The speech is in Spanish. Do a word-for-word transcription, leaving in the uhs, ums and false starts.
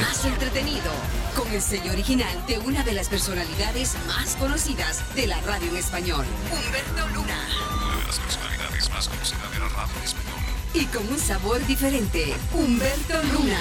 más entretenido, con el sello original de una de las personalidades más conocidas de la radio en español, Humberto Luna. Una de las personalidades más conocidas de la radio en español. Y con un sabor diferente, Humberto Luna.